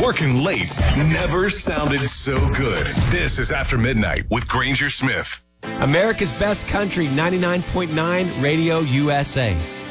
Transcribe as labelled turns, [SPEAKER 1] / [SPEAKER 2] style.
[SPEAKER 1] Working late never sounded so good. This is After Midnight with Granger Smith.
[SPEAKER 2] America's Best Country 99.9 Radio USA.